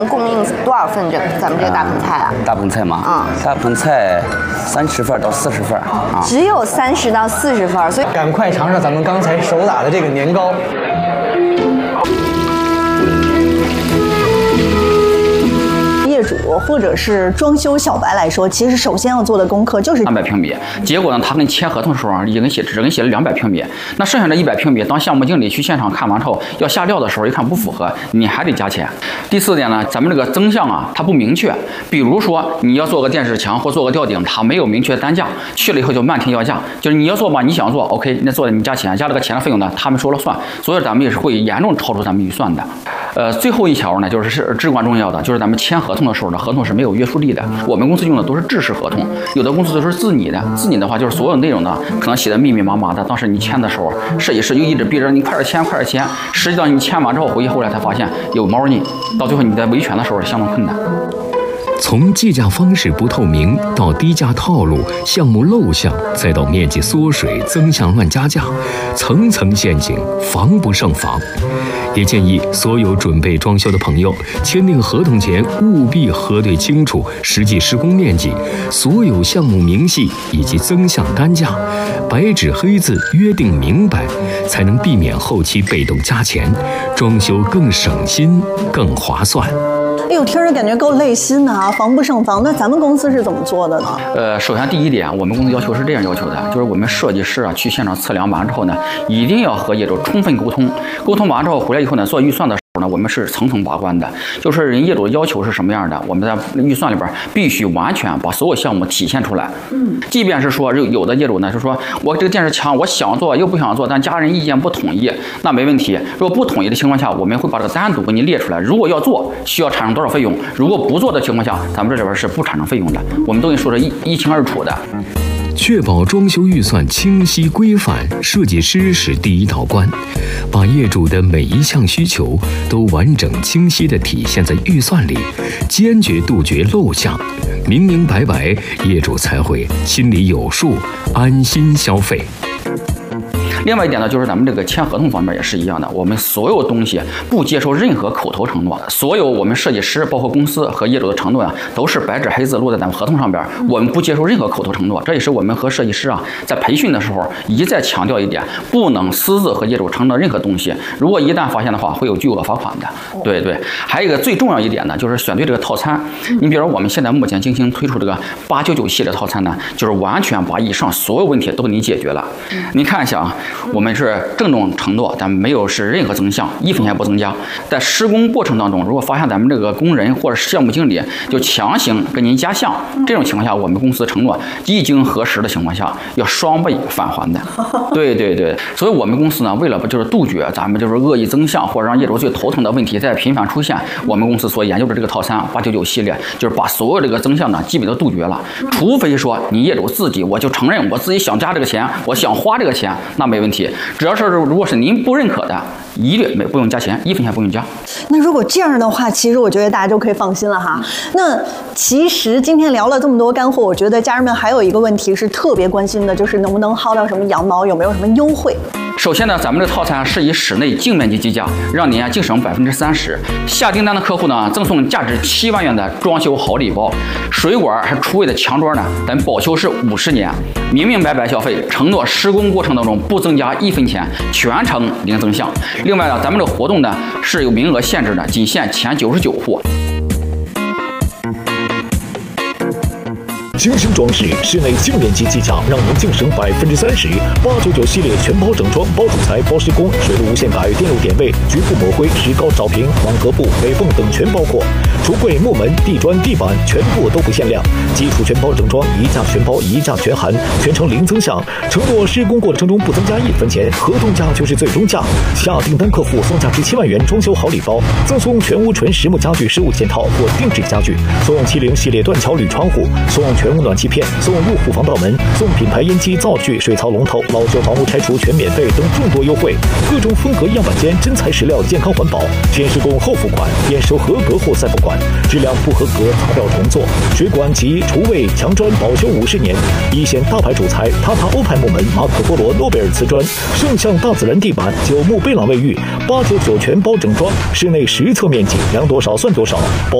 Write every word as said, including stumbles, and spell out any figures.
供应多少份这个咱们这个大盆菜啊？ 大盆菜嘛， 嗯， 大盆菜三十份到四十份啊， 只有三十到四十份，所以赶快尝尝咱们刚才手打的这个年糕。 业主或者是装修小白来说，其实首先要做的功课就是两百平米。结果呢，他跟你签合同的时候啊，已经写只给你写了两百平米，那剩下的一百平米，当项目经理去现场看完之后要下料的时候，一看不符合，你还得加钱。第四点呢，咱们这个增项啊，它不明确。比如说你要做个电视墙或做个吊顶，它没有明确单价，去了以后就漫天要价，就是你要做吧，你想做 OK， 那做的你加钱，加这个钱的费用呢，他们说了算，所以咱们也是会严重超出咱们预算的。呃，最后一条呢，就是是至关重要的，就是咱们签合同的时候呢，合同是没有约束力的。我们公司用的都是制式合同，有的公司都是自拟的。自拟的话，就是所有内容呢，可能写的密密麻麻的。当时你签的时候，设计师就一直逼着你快点签，快点签。实际上你签完之后，回去后来才发现有猫腻，到最后你在维权的时候相当困难。 从计价方式不透明到低价套路、项目漏项，再到面积缩水、增项乱加价，层层陷阱，防不胜防。也建议所有准备装修的朋友，签订合同前务必核对清楚实际施工面积、所有项目明细以及增项单价，白纸黑字约定明白，才能避免后期被动加钱，装修更省心、更划算。 哎呦，听着感觉够累心的啊，防不胜防。那咱们公司是怎么做的呢？ 呃，首先第一点，我们公司要求是这样要求的，就是我们设计师啊去现场测量完之后呢，一定要和业主充分沟通，沟通完之后回来以后呢，做预算的时候呢，我们是层层把关的，就是人业主的要求是什么样的，我们在预算里边必须完全把所有项目体现出来。嗯，即便是说有的业主呢，就说我这个电视墙我想做又不想做，但家人意见不统一，那没问题。如果不统一的情况下，我们会把这个单独给你列出来。如果要做，需要产生多少费用？如果不做的情况下，咱们这里边是不产生费用的，我们都给你说的一一清二楚的。 确保装修预算清晰规范，设计师是第一道关，把业主的每一项需求都完整清晰地体现在预算里，坚决杜绝漏项，明明白白，业主才会心里有数，安心消费。 另外一点呢，就是咱们这个签合同方面也是一样的，我们所有东西不接受任何口头承诺，所有我们设计师包括公司和业主的承诺啊，都是白纸黑字落在咱们合同上边，我们不接受任何口头承诺。这也是我们和设计师啊在培训的时候一再强调一点，不能私自和业主承诺任何东西，如果一旦发现的话，会有巨额罚款的。对对，还有一个最重要一点呢，就是选对这个套餐。你比如说我们现在目前进行推出这个八九九系列套餐呢，就是完全把以上所有问题都给你解决了。您看一下啊。我们是郑重承诺，咱们没有是任何增项，一分钱不增加。在施工过程当中，如果发现咱们这个工人或者项目经理就强行跟您加项，这种情况下，我们公司承诺一经核实的情况下，要双倍返还的。对对对，所以我们公司呢，为了就是杜绝咱们就是恶意增项或者让业主最头疼的问题再频繁出现，我们公司所研究的这个套餐八九九系列，就是把所有这个增项呢基本都杜绝了。除非说你业主自己，我就承认我自己想加这个钱，我想花这个钱，那没问题。只要是如果是您不认可的，一律没不用加钱，一分钱不用加。 那如果这样的话，其实我觉得大家就可以放心了哈。那其实今天聊了这么多干货，我觉得家人们还有一个问题是特别关心的，就是能不能薅到什么羊毛，有没有什么优惠？ 首先呢，咱们这个套餐是以室内净面积计价，让您啊净省百分之三十。下订单的客户呢，赠送价值七万元的装修好礼包，水管还厨卫的墙桌呢，咱保修是五十年，明明白白消费，承诺施工过程当中不增加一分钱，全程零增项。另外呢，咱们这个活动呢是有名额限制的，仅限前九十九户。 精心装饰，室内净面积计价，让您净省百分之三十。八九九系列全包整装，包主材、包施工，水路无限改，电路点位，局部抹灰，石膏扫平，网格布、美缝等全包括。橱柜、木门、地砖、地板全部都不限量。基础全包整装，一价全包，一价全含，全程零增项。承诺施工过程中不增加一分钱，合同价就是最终价。下订单客户送价值七万元装修好礼包，赠送全屋纯实木家具十五件套或定制家具，送七零系列断桥铝窗户，送全人物暖气片，送入户防盗门，送品牌烟机、灶具、水槽龙头、老旧房屋拆除全免费等众多优惠。各种风格样板间，真材实料，健康环保，先施工后付款，验收合格后再付款，质量不合格砸掉重做。水管及厨卫墙砖保修五十年，一线大牌主材塔塔欧派木门、马可波罗诺贝尔瓷砖，圣象大自然地板、九牧贝朗卫浴，八九九全包整装，室内实测面积量多少算多少。